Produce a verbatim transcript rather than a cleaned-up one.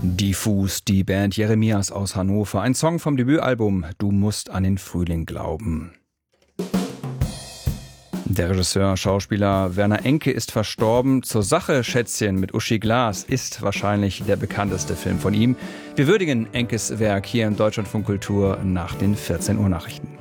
Diffus, die Band Jeremias aus Hannover. Ein Song vom Debütalbum Du musst an den Frühling glauben. Der Regisseur, Schauspieler Werner Enke ist verstorben. Zur Sache, Schätzchen mit Uschi Glas ist wahrscheinlich der bekannteste Film von ihm. Wir würdigen Enkes Werk hier im Deutschlandfunk Kultur nach den vierzehn Uhr Nachrichten.